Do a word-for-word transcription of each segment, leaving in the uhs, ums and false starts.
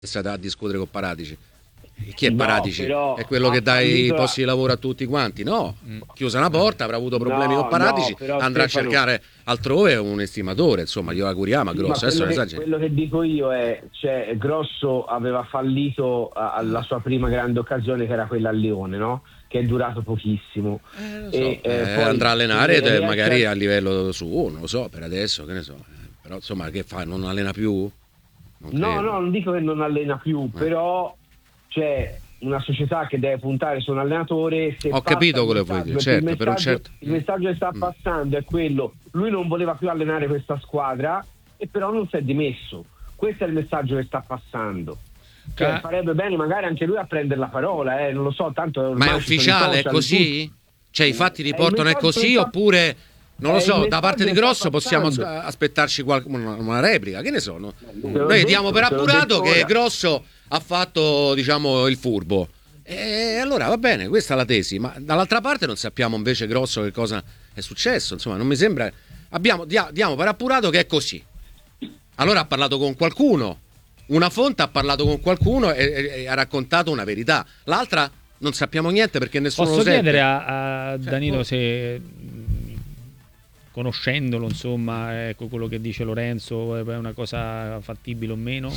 state a discutere con Paratici. Chi è No, Paratici? però È quello ha che dà i fallito la- posti di lavoro a tutti quanti? No, chiusa una porta, avrà avuto problemi No, con Paratici, no, però, andrà Stefano, a cercare altrove un estimatore, insomma, glielo auguriamo a Sì, ma Grosso, adesso quello non che, esageri. quello che dico io è, cioè, Grosso aveva fallito a- alla sua prima grande occasione, che era quella a Lione, no? Che è durato pochissimo. Eh, lo so. E, eh, Eh, poi, andrà a allenare eh, ed è riesce magari a- a livello suo, non lo so, per adesso, che ne so. Eh, Però insomma, che fa? Non allena più? Non No, credo. no, non dico che non allena più, Eh. però c'è una società che deve puntare su un allenatore. Se Ho passa capito il quello che vuoi messaggio, dire, perché certo, il per un messaggio, certo- il messaggio che sta Mm. passando è quello: lui non voleva più allenare questa squadra e però non si è dimesso. Questo è il messaggio che sta passando. Cioè, Ca- farebbe bene magari anche lui a prendere la parola, eh, non lo so, tanto ormai Ma è ci sono i ufficiale, è social, così? tutto. Cioè i fatti È il riportano è messaggio così che sta- oppure non lo è il so, da parte di messaggio che Grosso sta possiamo passando. as- aspettarci qual- una, una replica, che ne so, no? Te l'ho Noi detto, diamo per te l'ho appurato detto che ora. Grosso ha fatto, diciamo, il furbo. E allora va bene, questa è la tesi, ma dall'altra parte non sappiamo invece Grosso che cosa è successo, insomma, non mi sembra. Abbiamo, dia- diamo per appurato che è così. Allora ha parlato con qualcuno, una fonte ha parlato con qualcuno e, e- e ha raccontato una verità, l'altra non sappiamo niente perché nessuno Posso lo sente. chiedere a, a Cioè, Danilo boh. se, mh, conoscendolo, insomma, ecco, quello che dice Lorenzo è una cosa fattibile o meno?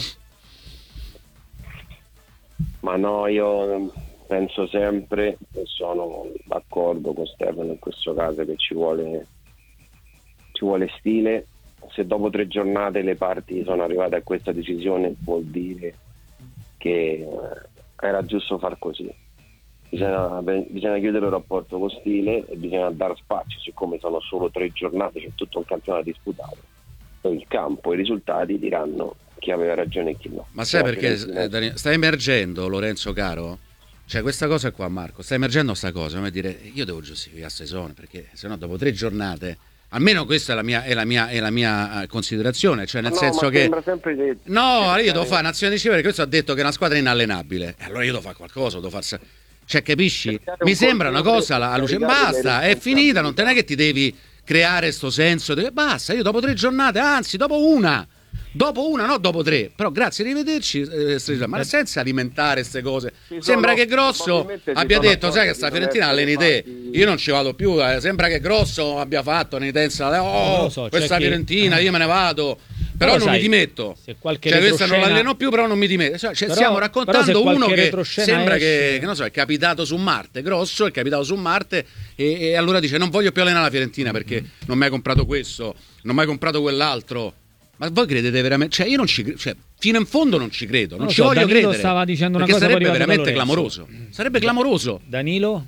Ma no, io penso sempre e sono d'accordo con Stefano in questo caso che ci vuole, ci vuole stile. Se dopo tre giornate le parti sono arrivate a questa decisione vuol dire che eh, era giusto far così. Bisogna, bisogna chiudere il rapporto con stile e bisogna dare spazio, siccome sono solo tre giornate, c'è tutto un campionato disputato. Poi il campo e i risultati diranno chi aveva ragione e chi no. Ma sai Però perché Fiorentina- eh, Dani- sta emergendo, Lorenzo caro? Cioè questa cosa qua, Marco, sta emergendo sta cosa, come dire, io devo giustificare Saisone perché sennò dopo tre giornate, almeno questa è la mia, è la mia, è la mia eh, considerazione, cioè nel No, senso ma che sembra sempre che- no, io devo eh, fare nazione di Cipro perché questo ha detto che è una squadra inallenabile, e allora io devo fare qualcosa, devo far sa- cioè capisci? Cercare un Mi sembra una controllo cosa la per luce, caricare basta, le è finita, non te ne è responsabilità. che ti devi creare sto senso, di- basta, io dopo tre giornate, anzi dopo una dopo una, no dopo tre, però grazie, arrivederci, eh, Striscia, ma senza alimentare queste cose. Ci Sembra sono- che Grosso probabilmente si abbia sono detto, sai che accorti sta di non Fiorentina essere alleni te, fatti- io non ci vado più, eh, sembra che Grosso abbia fatto un'intensa, Non oh, lo so, c'è questa chi- Fiorentina, io me ne vado. Però, non sai, mi dimetto, se qualche cioè questa non retroscena- l'alleno più, però non mi dimetto. Cioè, cioè, Però- stiamo però raccontando se qualche uno che retroscena sembra che, esce- che non so, è capitato su Marte, Grosso è capitato su Marte e, e allora dice non voglio più allenare la Fiorentina perché non mi hai comprato questo, non mi hai comprato quell'altro. Ma voi credete veramente? Cioè io non ci credo, cioè fino in fondo non ci credo, non Non lo ci so, voglio Danilo credere. stava dicendo una perché cosa, poi sarebbe è arrivato veramente da Lorenzo. clamoroso. Sarebbe clamoroso. Danilo?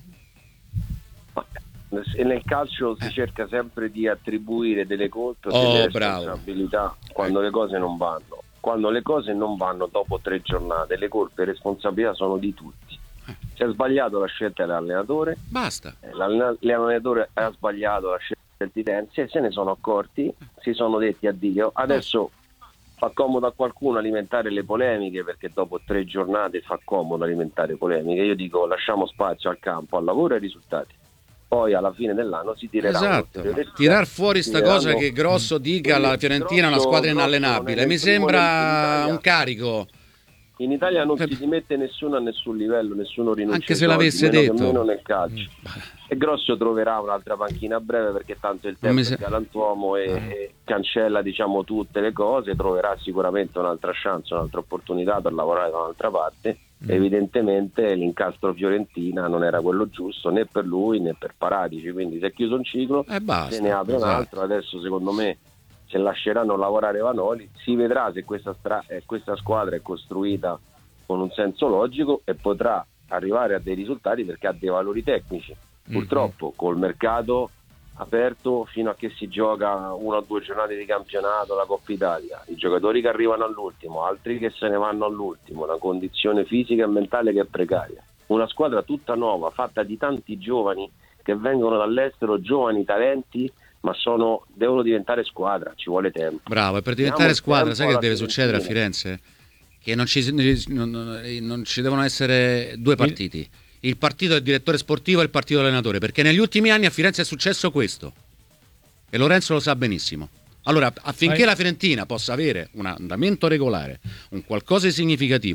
E nel calcio si cerca sempre di attribuire delle colpe o Oh, delle bravo. responsabilità quando le cose non vanno. Quando le cose non vanno dopo tre giornate, le colpe e responsabilità sono di tutti. Si è sbagliato la scelta dell'allenatore, Basta. eh, l'allena- l'allenatore ha sbagliato la scelta di Tenzi e se ne sono accorti, si sono detti addio. Adesso fa comodo a qualcuno alimentare le polemiche perché dopo tre giornate fa comodo alimentare polemiche. Io dico lasciamo spazio al campo, al lavoro e ai risultati. Poi alla fine dell'anno si tirerà Esatto, un'ulteriore- tirar fuori sta tireranno- cosa che Grosso dica la Fiorentina è una Grosso- squadra Grosso non è inallenabile, nel mi primo sembra in Italia. un carico. In Italia non si dimette nessuno a nessun livello, nessuno rinuncia Anche ai se soldi, l'avesse meno che detto. meno nel calcio. E Grosso troverà un'altra panchina a breve perché tanto il tempo mi se- è galantuomo e, e cancella diciamo tutte le cose, troverà sicuramente un'altra chance, un'altra opportunità per lavorare da un'altra parte. Evidentemente l'incastro Fiorentina non era quello giusto né per lui né per Paratici, quindi si è chiuso un ciclo, E basta. se ne apre un esatto. altro. Adesso secondo me se lasceranno lavorare Vanoli si vedrà se questa, stra- eh, questa squadra è costruita con un senso logico e potrà arrivare a dei risultati perché ha dei valori tecnici. Purtroppo col mercato aperto fino a che si gioca una o due giornate di campionato, la Coppa Italia, i giocatori che arrivano all'ultimo, altri che se ne vanno all'ultimo, una condizione fisica e mentale che è precaria, una squadra tutta nuova fatta di tanti giovani che vengono dall'estero, giovani talenti, ma sono, devono diventare squadra, ci vuole tempo. Bravo, e per Diamo diventare il squadra, tempo sai che alla deve succedere a Fiorentina. Firenze? Che non ci, non, non- non ci devono essere due partiti. Il partito del direttore sportivo e il partito dell'allenatore, perché negli ultimi anni a Firenze è successo questo. E Lorenzo lo sa benissimo. Allora, affinché Vai. la Fiorentina possa avere un andamento regolare, un qualcosa di significativo,